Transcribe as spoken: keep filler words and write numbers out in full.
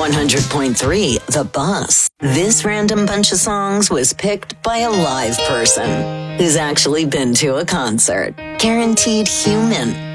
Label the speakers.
Speaker 1: one hundred point three, The Boss. This random bunch of songs was picked by a live person who's actually been to a concert. Guaranteed human.